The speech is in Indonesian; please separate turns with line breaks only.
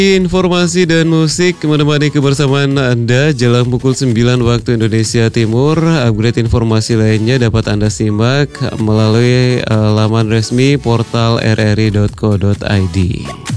Informasi dan musik menemani kebersamaan Anda jelang pukul 9 waktu Indonesia Timur. Upgrade informasi lainnya dapat Anda simak melalui laman resmi portal rri.co.id.